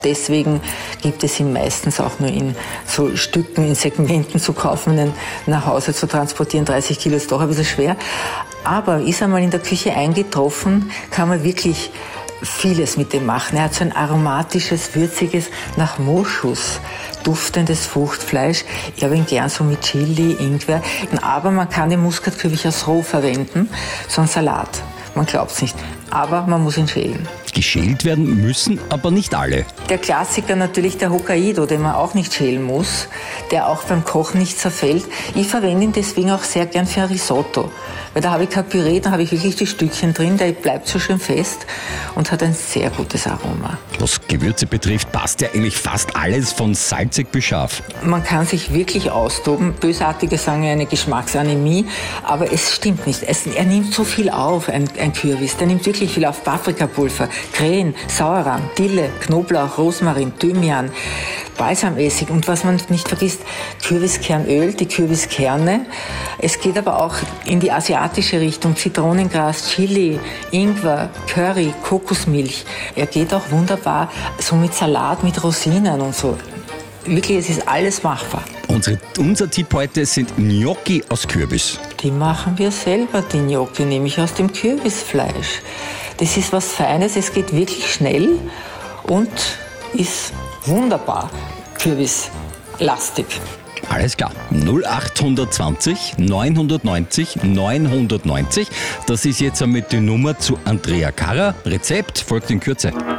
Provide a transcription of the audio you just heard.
Deswegen gibt es ihn meistens auch nur in so Stücken, in Segmenten zu kaufen, ihn nach Hause zu transportieren. 30 Kilo ist doch ein bisschen schwer. Aber ist einmal in der Küche eingetroffen, kann man wirklich vieles mit dem machen. Er hat so ein aromatisches, würziges, nach Moschus duftendes Fruchtfleisch. Ich habe ihn gern so mit Chili, Ingwer. Aber man kann den Muskatkürbis als roh verwenden, so ein Salat. Man glaubt es nicht. Aber man muss ihn schälen. Geschält werden müssen aber nicht alle. Der Klassiker natürlich der Hokkaido, den man auch nicht schälen muss, der auch beim Kochen nicht zerfällt. Ich verwende ihn deswegen auch sehr gern für ein Risotto. Weil da habe ich kein Püree, da habe ich wirklich die Stückchen drin, der bleibt so schön fest und hat ein sehr gutes Aroma. Was Gewürze betrifft, passt ja eigentlich fast alles von salzig bis scharf. Man kann sich wirklich austoben. Bösartige sagen ja eine Geschmacksanämie, aber es stimmt nicht. Er nimmt so viel auf, ein Kürbis. Der nimmt wirklich viel auf. Paprikapulver, Krähen, Sauerrahm, Dille, Knoblauch, Rosmarin, Thymian, Balsamessig und was man nicht vergisst, Kürbiskernöl, die Kürbiskerne. Es geht aber auch in die asiatische Richtung, Zitronengras, Chili, Ingwer, Curry, Kokosmilch. Er geht auch wunderbar so mit Salat, mit Rosinen und so. Wirklich, es ist alles machbar. Unser Tipp heute sind Gnocchi aus Kürbis. Die machen wir selber, die Gnocchi, nämlich aus dem Kürbisfleisch. Das ist was Feines, es geht wirklich schnell und ist wunderbar kürbislastig. Alles klar. 0820 990 990. Das ist jetzt einmal die Nummer zu Andrea Karrer. Rezept folgt in Kürze.